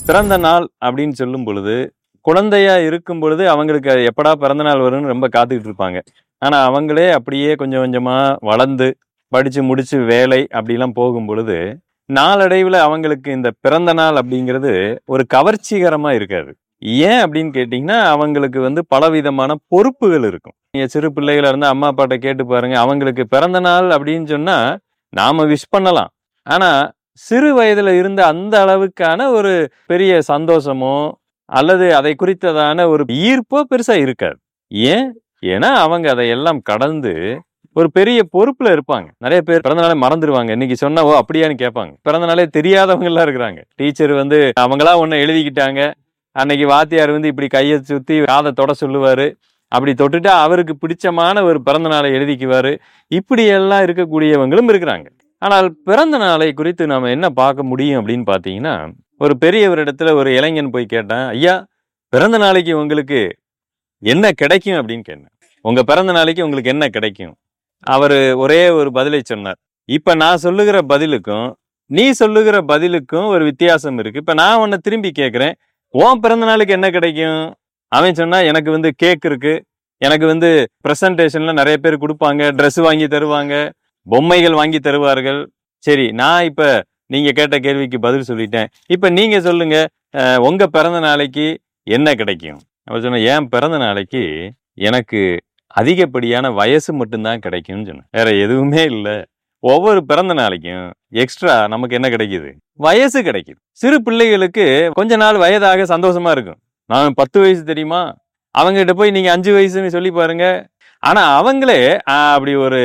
பிறந்த நாள் அப்படின்னு சொல்லும் பொழுது, குழந்தையா இருக்கும் பொழுது அவங்களுக்கு எப்படா பிறந்த நாள் வரும்னு ரொம்ப காத்துக்கிட்டு இருப்பாங்க. ஆனா அவங்களே அப்படியே கொஞ்சம் கொஞ்சமா வளர்ந்து, படிச்சு முடிச்சு வேலை அப்படிலாம் போகும் பொழுது, நாளடைவுல அவங்களுக்கு இந்த பிறந்த நாள் அப்படிங்கிறது ஒரு கவர்ச்சிகரமா இருக்காது. ஏன் அப்படின்னு கேட்டீங்கன்னா, அவங்களுக்கு பலவிதமான பொறுப்புகள் இருக்கும். நீங்க சிறு பிள்ளைகளா இருந்தா அம்மா அப்பாட்ட கேட்டு பாருங்க. அவங்களுக்கு பிறந்த நாள் அப்படின்னு சொன்னா, நாம விஷ் பண்ணலாம். ஆனா சிறு வயதுல இருந்த அந்த அளவுக்கான ஒரு பெரிய சந்தோஷமோ அல்லது அதை குறித்ததான ஒரு ஈர்ப்போ பெருசா இருக்காது. ஏன்? ஏன்னா அவங்க அதையெல்லாம் கடந்து ஒரு பெரிய பொறுப்புல இருப்பாங்க. நிறைய பேர் பிறந்த நாளே மறந்துடுவாங்க. இன்னைக்கு சொன்னா ஓ அப்படியான்னு கேட்பாங்க. பிறந்த நாளே தெரியாதவங்க எல்லாம் இருக்கிறாங்க. டீச்சர் அவங்களா ஒண்ணு எழுதிக்கிட்டாங்க. அன்னைக்கு வாத்தியார் இப்படி கையை சுத்தி காதை தொட சொல்லுவாரு. அப்படி தொட்டுட்டா அவருக்கு பிடிச்சமான ஒரு பிறந்த நாளை எழுதிக்குவாரு. இப்படி எல்லாம் இருக்கக்கூடியவங்களும் இருக்கிறாங்க. ஆனால் பிறந்த நாளை குறித்து நாம என்ன பார்க்க முடியும் அப்படின்னு பாத்தீங்கன்னா, ஒரு பெரியவரிடத்துல ஒரு இளைஞன் போய் கேட்டான், ஐயா பிறந்த நாளைக்கு உங்களுக்கு என்ன கிடைக்கும் அப்படின்னு கேட்டேன். உங்க பிறந்த நாளைக்கு உங்களுக்கு என்ன கிடைக்கும்? அவரு ஒரே ஒரு பதிலை சொன்னார். இப்ப நான் சொல்லுகிற பதிலுக்கும் நீ சொல்லுகிற பதிலுக்கும் ஒரு வித்தியாசம் இருக்கு. இப்ப நான் உன்னை திரும்பி கேட்கிறேன், உன் பிறந்த நாளுக்கு என்ன கிடைக்கும்? அவன் சொன்னா, எனக்கு கேக் இருக்கு, எனக்கு பிரசன்டேஷன்ல நிறைய பேர் கொடுப்பாங்க, ட்ரெஸ் வாங்கி தருவாங்க, பொம்மைகள் வாங்கி தருவார்கள். சரி, நான் இப்ப நீங்க கேட்ட கேள்விக்கு பதில் சொல்லிட்டேன். இப்ப நீங்க சொல்லுங்க, உங்க பிறந்த நாளைக்கு என்ன கிடைக்கும்? அவர் சொன்ன, என் பிறந்த நாளைக்கு எனக்கு அதிகப்படியான வயசு மட்டும்தான் கிடைக்கும்னு சொன்னேன். வேற எதுவுமே இல்லை. ஒவ்வொரு பிறந்த நாளைக்கும் எக்ஸ்ட்ரா நமக்கு என்ன கிடைக்குது? வயசு கிடைக்குது. சிறு பிள்ளைகளுக்கு கொஞ்ச நாள் வயதாக சந்தோஷமா இருக்கும். நான் 10 வயசு தெரியுமா, அவங்ககிட்ட போய் நீங்க 5 வயசுன்னு சொல்லி பாருங்க. ஆனா அவங்களே அப்படி ஒரு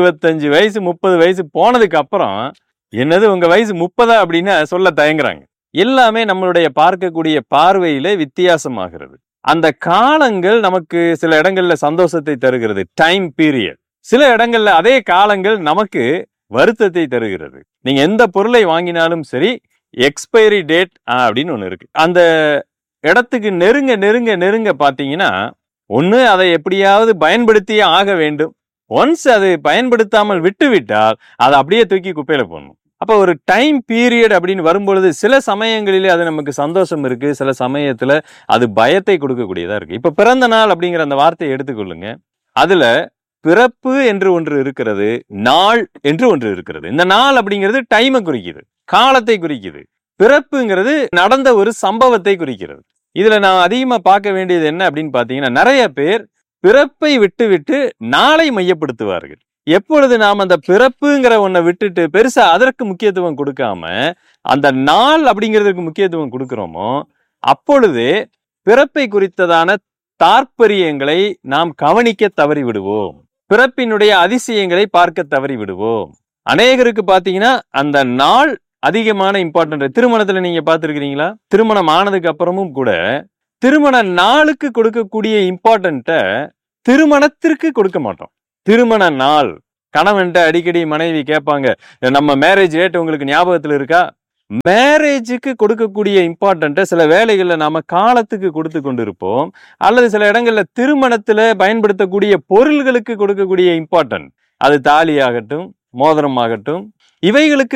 25 வயசு 30 வயசு போனதுக்கு அப்புறம் என்னது உங்க வயசு 30 அப்படின்னு சொல்ல தயங்குறாங்க. எல்லாமே நம்மளுடைய பார்க்கக்கூடிய பார்வையில வித்தியாசமாகிறது. அந்த காலங்கள் நமக்கு சில இடங்கள்ல சந்தோஷத்தை தருகிறது, டைம் பீரியட். சில இடங்கள்ல அதே காலங்கள் நமக்கு வருத்தத்தை தருகிறது. நீங்க எந்த பொருளை வாங்கினாலும் சரி, எக்ஸ்பைரி டேட் அப்படின்னு ஒண்ணு இருக்கு. அந்த இடத்துக்கு நெருங்க நெருங்க நெருங்க பாத்தீங்கன்னா, ஒண்ணு அதை எப்படியாவது பயன்படுத்தியே ஆக வேண்டும். ஒன்ஸ் அது பயன்படுத்தாமல் விட்டுவிட்டால் அதை அப்படியே தூக்கி குப்பையில போடணும். அப்ப ஒரு டைம் பீரியட் அப்படின்னு வரும்பொழுது சில சமயங்களிலே அது நமக்கு சந்தோஷம் இருக்கு, சில சமயத்துல அது பயத்தை கொடுக்கக்கூடியதா இருக்கு. இப்ப பிறந்த நாள் அப்படிங்கிற அந்த வார்த்தையை எடுத்துக்கொள்ளுங்க. அதுல பிறப்பு என்று ஒன்று இருக்கிறது, நாள் என்று ஒன்று இருக்கிறது. இந்த நாள் அப்படிங்கிறது டைமை குறிக்குது, காலத்தை குறிக்குது. பிறப்புங்கிறது நடந்த ஒரு சம்பவத்தை குறிக்கிறது. இதுல நான் அதிகமா பார்க்க வேண்டியது என்ன அப்படின்னு பாத்தீங்கன்னா, நிறைய பேர் பிறப்பை விட்டு நாளை மையப்படுத்துவார்கள். எப்பொழுது நாம் அந்த பிறப்புங்கிற ஒன்றை விட்டுட்டு பெருசா அதற்கு முக்கியத்துவம் கொடுக்காம அந்த நாள் அப்படிங்கிறதுக்கு முக்கியத்துவம் கொடுக்கிறோமோ, அப்பொழுது பிறப்பை குறித்ததான தாற்பரியங்களை நாம் கவனிக்க தவறி விடுவோம். பிறப்பினுடைய அதிசயங்களை பார்க்க தவறி விடுவோம். அநேகருக்கு பாத்தீங்கன்னா அந்த நாள் அதிகமான இம்பார்ட்டன்ட். திருமணத்துல நீங்க பார்த்திருக்கிறீங்களா? திருமணம் ஆனதுக்கு அப்புறமும் கூட திருமண நாளுக்கு கொடுக்கக்கூடிய இம்பார்ட்டன்ட்ட திருமணத்திற்கு கொடுக்க மாட்டோம். திருமண நாள், கணவன்ட்ட அடிக்கடி மனைவி கேட்பாங்க, நம்ம மேரேஜ் டேட் உங்களுக்கு ஞாபகத்துல இருக்கா? மேரேஜுக்கு கொடுக்கக்கூடிய இம்பார்ட்டன்ட்ட சில வேலைகள்ல நாம காலத்துக்கு கொடுத்து கொண்டு இருப்போம். அல்லது சில இடங்கள்ல திருமணத்துல பயன்படுத்தக்கூடிய பொருள்களுக்கு கொடுக்கக்கூடிய இம்பார்ட்டன்ட், அது தாலி ஆகட்டும், மோதிரம் ஆகட்டும், இவைகளுக்கு